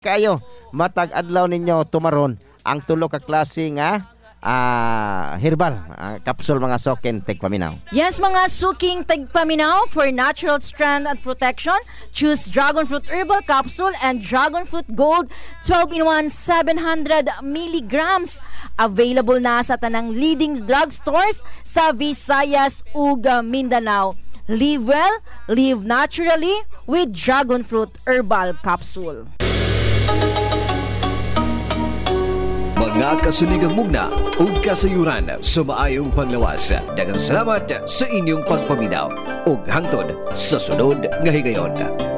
kayo matag adlaw ninyo tumaron ang tulo ka klase nga herbal capsule mga suking tigpaminaw. Yes, mga suking tigpaminaw for natural strength and protection. Choose Dragon Fruit Herbal Capsule and Dragon Fruit Gold 12-in-1 700 milligrams. Available na sa tanang leading drugstores sa Visayas ug Mindanao. Live well, live naturally with Dragon Fruit Herbal Capsule. Mga kasuligang mugna ug kasayuran sa maayong panglawas. Daghang salamat sa inyong pagpaminaw ug hangtod sa sunod nga higayon.